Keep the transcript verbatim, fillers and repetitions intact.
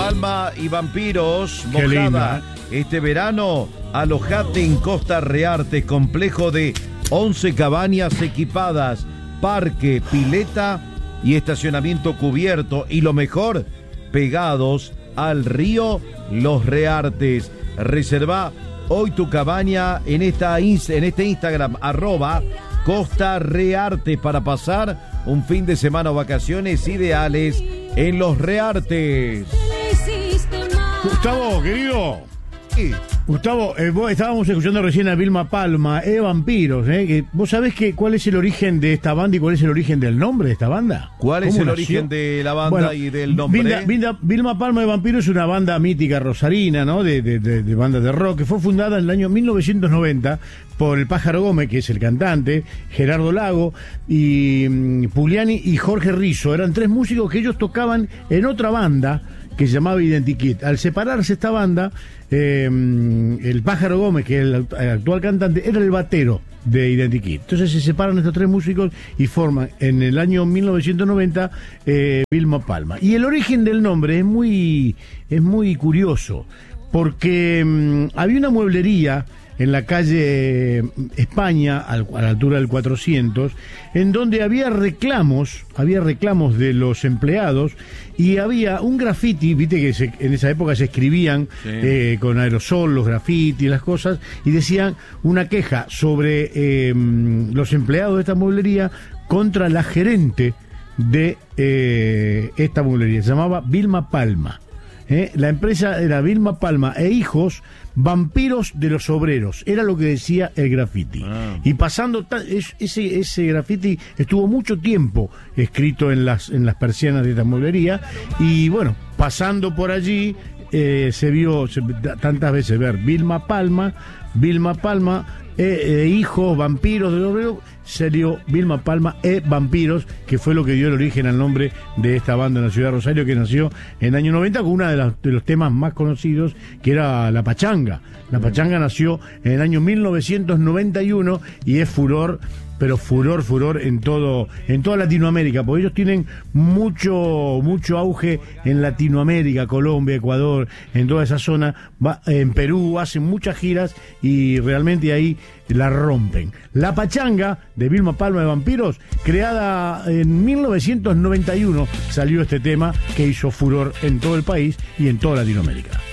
Palma y Vampiros, Qué Mojada. lindo, Este verano, alojate en Costa Reartes, complejo de once cabañas equipadas, parque, pileta y estacionamiento cubierto. Y lo mejor, pegados al río Los Reartes. Reserva hoy tu cabaña en, esta, en este Instagram, arroba Costa Reartes, para pasar un fin de semana o vacaciones ideales en Los Reartes. Gustavo, querido. Sí. Gustavo, eh, vos estábamos escuchando recién a Vilma Palma, eh, Vampiros, eh, que ¿vos sabés que, cuál es el origen de esta banda y cuál es el origen del nombre de esta banda? ¿Cuál es ¿Cómo el nació? origen de la banda Bueno, y del nombre? Vilma, Vilma, Vilma Palma de Vampiros es una banda mítica rosarina, ¿no? De, de, de, de banda de rock, que fue fundada en el año mil novecientos noventa por el Pájaro Gómez, que es el cantante, Gerardo Lago, y um, Pugliani y Jorge Rizzo. Eran tres músicos que ellos tocaban en otra banda que se llamaba Identikit. Al separarse esta banda, eh, el Pájaro Gómez, que es el, el actual cantante, era el batero de Identikit. Entonces se separan estos tres músicos y forman en el año mil novecientos noventa eh, Vilma Palma. Y el origen del nombre es muy, es muy curioso, porque um, había una mueblería en la calle España, a la altura del cuatrocientos, en donde había reclamos, había reclamos de los empleados, y había un graffiti, viste que se, en esa época se escribían sí. eh, con aerosol los grafitis y las cosas, y decían una queja sobre eh, los empleados de esta mueblería contra la gerente de eh, esta mueblería, se llamaba Vilma Palma. Eh, la empresa era Vilma Palma e Hijos, Vampiros de los Obreros, era lo que decía el graffiti. Ah. Y pasando, es, ese, ese graffiti estuvo mucho tiempo escrito en las, en las persianas de esta mueblería, y bueno, pasando por allí eh, se vio se, tantas veces ver Vilma Palma, Vilma Palma, e eh, Hijos, Vampiros de los Obreros, salió Vilma Palma e Vampiros, que fue lo que dio el origen al nombre de esta banda en la ciudad de Rosario, que nació en el año noventa con uno de, de los temas más conocidos, que era La Pachanga. La Pachanga nació en el año mil novecientos noventa y uno y es furor, pero furor, furor en todo, en toda Latinoamérica, porque ellos tienen mucho, mucho auge en Latinoamérica, Colombia, Ecuador, en toda esa zona, va, en Perú, hacen muchas giras y realmente ahí la rompen. La Pachanga de Vilma Palma de Vampiros, creada en mil novecientos noventa y uno, salió este tema que hizo furor en todo el país y en toda Latinoamérica.